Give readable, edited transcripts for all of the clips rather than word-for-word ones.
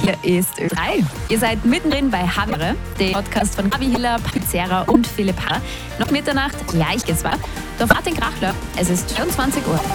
Hier ist Ö3. Ihr seid mittendrin bei Havere, dem Podcast von Gabi Hiller, Pizzera und Philipp Harrer. Noch Mitternacht, gleich geht's weiter. Da fahrt den Krachler. Es ist 24 Uhr.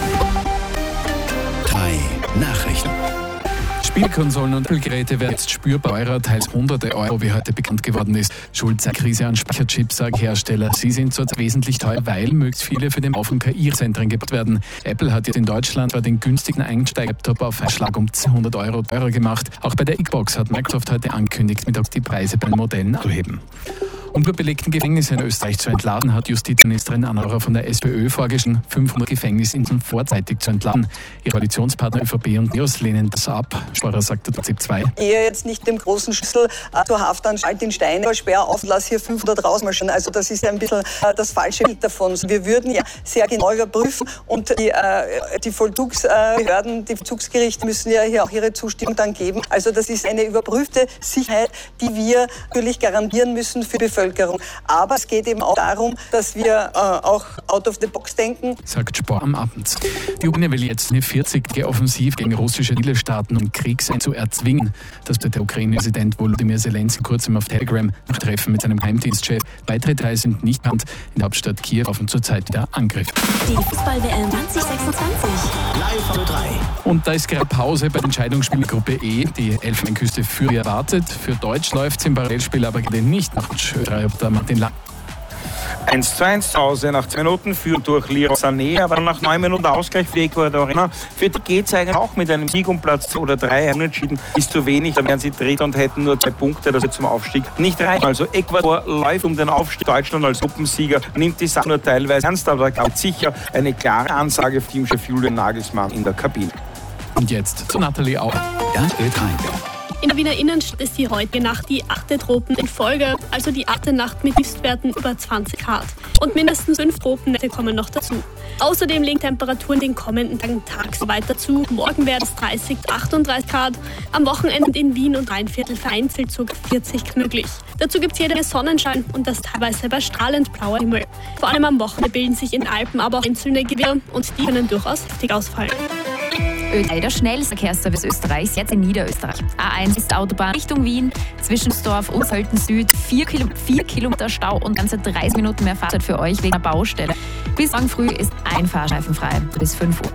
3 Nachrichten. Spielkonsolen und Apple-Geräte werden jetzt spürbar teurer, teils hunderte Euro, wie heute bekannt geworden ist. Schuld sei Krise an Speicherchips, sagen Hersteller. Sie sind zurzeit wesentlich teuer, weil möglichst viele für den Bau von KI-Zentren gebaut werden. Apple hat jetzt in Deutschland bei den günstigen Einsteiger-Laptop auf einen Schlag um 200 Euro teurer gemacht. Auch bei der Xbox hat Microsoft heute angekündigt, mittags die Preise bei den Modellen anzuheben. Um überbelegten Gefängnisse in Österreich zu entladen, hat Justizministerin Anna Maurer von der SPÖ vorgeschlagen, 500 Gefängnisinseln vorzeitig zu entladen. Ihre Koalitionspartner ÖVP und NEOS lehnen das ab. Sparer sagte Prinzip 2. Eher jetzt nicht dem großen Schlüssel zur Haftanstalt in Steine, sperr auf, lass hier 500 rausmarschieren. Also das ist ein bisschen das falsche Bild davon. Wir würden ja sehr genau überprüfen und die Vollzugsbehörden, die Vollzugsgerichte müssen ja hier auch ihre Zustimmung dann geben. Also das ist eine überprüfte Sicherheit, die wir natürlich garantieren müssen für die Bevölkerung. Aber es geht eben auch darum, dass wir auch out of the box denken. Sagt Spor am Abend. Die Ukraine will jetzt eine 40-tägige Offensiv gegen russische Ziele starten, um Krieg zu erzwingen. Das wird der Ukraine-Präsident Volodymyr Zelensky kurzem auf Telegram nach Treffen mit seinem Geheimdienstchef. Weitere 3 sind nicht bekannt. In der Hauptstadt Kiew laufen zurzeit wieder Angriffe. Die Fußball-WM 2026. Live auf 3. Und da ist gerade Pause bei den Entscheidungsspielgruppe E. Die Elfenbeinküste für erwartet. Für Deutsch läuft es im Parallelspiel aber gerade nicht nach Martin Lang. 1:1 zu Hause nach 2 Minuten führt durch Leroy Sané, aber nach 9 Minuten Ausgleich für die Ecuadorianer. Für die geht es eigentlich auch mit einem Sieg um Platz oder 3. Unentschieden ist zu wenig, da wären sie Dritter und hätten nur 2 Punkte, das wird zum Aufstieg nicht reichen. Also Ecuador läuft um den Aufstieg. Deutschland als Gruppensieger nimmt die Sache nur teilweise ernst, aber da gab es sicher eine klare Ansage für Teamchef Julian Nagelsmann in der Kabine. Und jetzt zu Nathalie Auer. Ja, Ö3. In der Wiener Innenstadt ist die heutige Nacht die 8. Tropen in Folge, also die 8. Nacht mit Tiefstwerten über 20 Grad. Und mindestens 5 Tropennächte kommen noch dazu. Außerdem legen Temperaturen den kommenden Tagen tagsüber weiter zu. Morgen werden es 30, 38 Grad. Am Wochenende in Wien und Rheinviertel vereinzelt sogar 40 Grad möglich. Dazu gibt es jede Menge Sonnenschein und das teilweise bei strahlend blauer Himmel. Vor allem am Wochenende bilden sich in den Alpen aber auch einzelne Gewitter und die können durchaus heftig ausfallen. Ö3, der schnellste Verkehrsservice Österreichs, jetzt in Niederösterreich. A1 ist Autobahn Richtung Wien, zwischen Dorf und Sölden Süd. 4 Kilometer Stau und ganze 30 Minuten mehr Fahrzeit für euch wegen der Baustelle. Bis morgen früh ist ein Fahrstreifen frei, bis 5 Uhr.